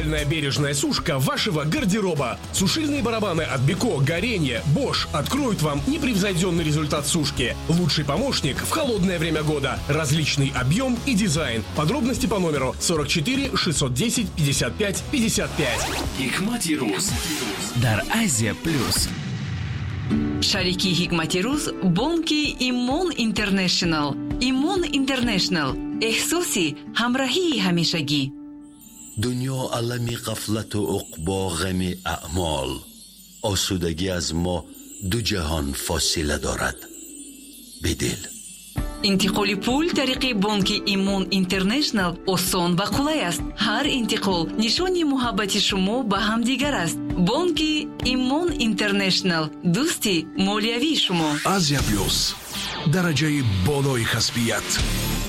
Идеальная бережная сушка вашего гардероба. Сушильные барабаны от Беко, Горенье, Bosch откроют вам непревзойденный результат сушки. Лучший помощник в холодное время года. Различный объем и дизайн. Подробности по номеру 44 610 55 55. Hikmati Ruz дар Азия Плюс. Шарики Hikmati Ruz бонки Имон Интернешнл. Имон Интернешнл. احساسی همراهی همیشگی. دنیا عالمی غفلت و عقبا غم اعمال. آسودگی از ما دو جهان فاصله دارد. بدل انتقال پول طریق بانک ایمون اینترنشنل آسان و قلای است. هر انتقال نشانی محبت شما به هم دیگر است. بانک ایمون اینترنشنل دوستی مالیوی شما. آزیا پلوس درجه بالای کسبیت.